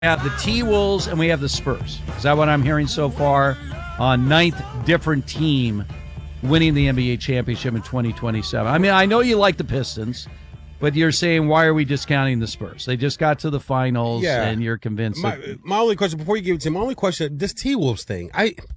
have the T-Wolves and we have the Spurs. Is that what I'm hearing so far? On ninth different team winning the NBA championship in 2027. I mean, I know you like the Pistons, but you're saying, why are we discounting the Spurs? They just got to the finals, and you're convinced. My only question, before you give it to me, my only question, this T-Wolves thing,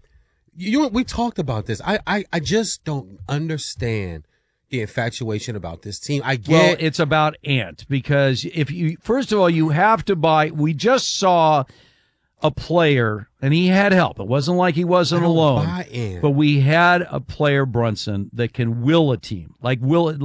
we talked about this. I just don't understand the infatuation about this team. Well, it's about Ant, because first of all, you have to buy. We just saw a player, and he had help. It wasn't like he wasn't alone. But we had a player, Brunson, that can will a team, in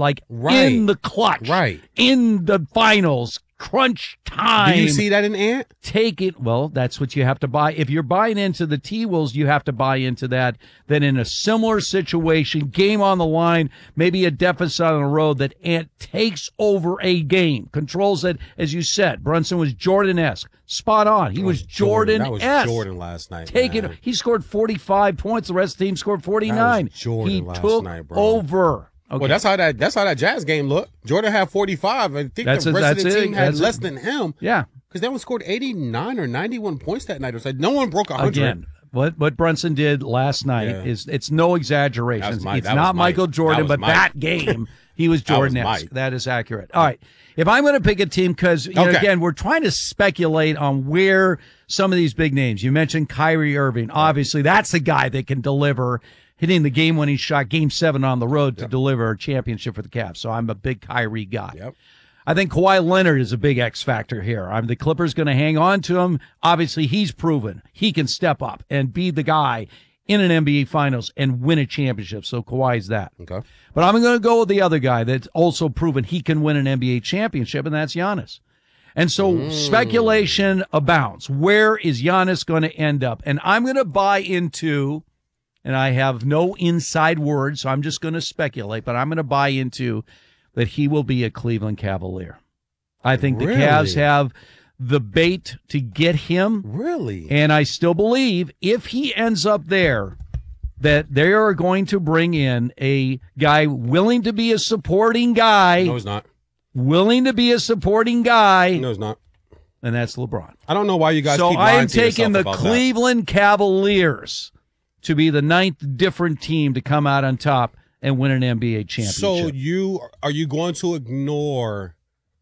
the clutch, in the finals, crunch time. Do you see that in Ant? Take it. Well, that's what you have to buy. If you're buying into the T-Wolves, you have to buy into that. Then in a similar situation, game on the line, maybe a deficit on the road, that Ant takes over a game, controls it. As you said, Brunson was Jordan-esque. Spot on. He was Jordan-esque. That was Jordan last night. He scored 45 points. The rest of the team scored 49. That was Jordan last night, bro. Over. Okay. Well, that's how that Jazz game looked. Jordan had 45. I think the rest of the team had less than him. Yeah. Because they only scored 89 or 91 points that night. It was like no one broke 100. Again, what Brunson did last night it's no exaggeration. It's not Michael Jordan, but that game, he was Jordan-esque. That is accurate. All right. If I'm going to pick a team, because, again, we're trying to speculate on where some of these big names, you mentioned Kyrie Irving. Obviously, that's a guy that can deliver, hitting the game-winning shot, Game 7 on the road to deliver a championship for the Cavs. So I'm a big Kyrie guy. Yep. I think Kawhi Leonard is a big X factor here. The Clippers going to hang on to him. Obviously, he's proven he can step up and be the guy in an NBA Finals and win a championship. So Kawhi's that. Okay. But I'm going to go with the other guy that's also proven he can win an NBA championship, and that's Giannis. And so speculation abounds. Where is Giannis going to end up? And I'm going to buy into, and I have no inside word, so I'm just going to speculate, but I'm going to buy into that he will be a Cleveland Cavalier. I think the Cavs have the bait to get him. Really? And I still believe if he ends up there, that they are going to bring in a guy willing to be a supporting guy. No, he's not. Willing to be a supporting guy. No, he's not. And that's LeBron. I don't know why you guys keep lying to yourself. So I am taking the Cleveland Cavaliers to be the ninth different team to come out on top and win an NBA championship. So are you going to ignore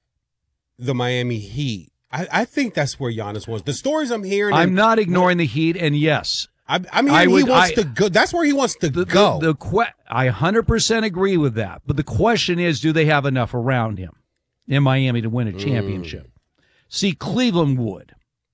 the Miami Heat? I think that's where Giannis was. The stories I'm hearing. I'm not ignoring the Heat, and yes. I'm hearing he wants to go. That's where he wants to go. I 100% agree with that. But the question is, do they have enough around him in Miami to win a championship? See, Cleveland would.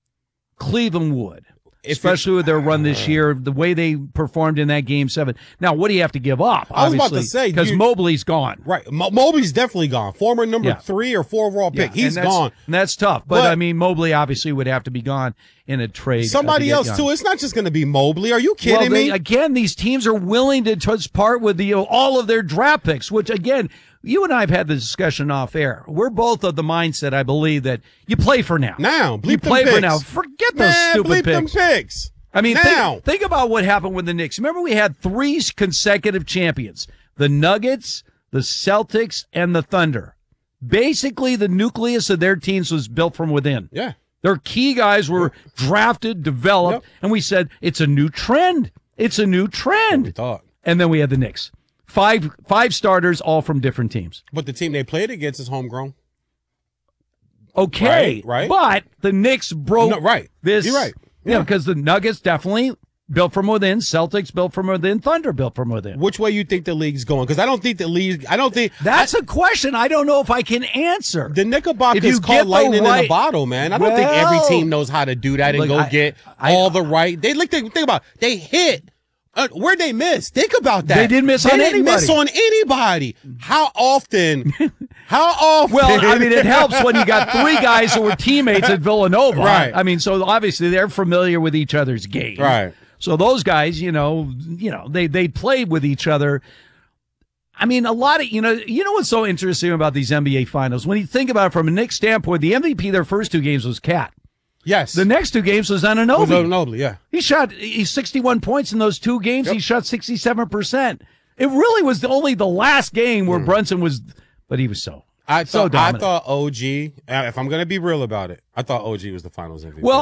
Especially with their run this year, the way they performed in that Game 7. Now, what do you have to give up? I was about to say. Because Mobley's gone. Right. Mobley's definitely gone. Former number 3 or 4 overall pick. He's gone. And that's tough. But, Mobley obviously would have to be gone in a trade. Somebody else, too. It's not just going to be Mobley. Are you kidding me? Again, these teams are willing to part with all of their draft picks, which, again, you and I have had the discussion off air. We're both of the mindset, I believe, that you play for now. You play for now. Forget those stupid picks. Them picks. I mean, think about what happened with the Knicks. Remember, we had 3 consecutive champions: the Nuggets, the Celtics, and the Thunder. Basically, the nucleus of their teams was built from within. Yeah. Their key guys were drafted, developed, and we said, it's a new trend. It's a new trend. We thought. And then we had the Knicks. Five starters, all from different teams. But the team they played against is homegrown. Okay. Right. But the Knicks broke this. You're right. Yeah, because the Nuggets definitely built from within, Celtics built from within, Thunder built from within. Which way you think the league's going? Because I don't think that's a question I don't know if I can answer. The Knickerbockers is called lightning in a bottle, man. I don't think every team knows how to do that and get all the right. Think about it. They hit. Where'd they miss? Think about that. They didn't miss on anybody. They didn't miss on anybody. How often? Well, I mean, it helps when you got 3 guys who were teammates at Villanova. Right. I mean, so obviously they're familiar with each other's game. Right. So those guys, they played with each other. I mean, a lot of, what's so interesting about these NBA Finals? When you think about it from a Knicks standpoint, the MVP their first 2 games was Cat. Yes. The next 2 games was Anunoby. Anunoby, yeah. He's 61 points in those 2 games. Yep. He shot 67%. It really was only the last game where Brunson was, but he was so I thought OG, if I'm going to be real about it, I thought OG was the finals MVP. Well,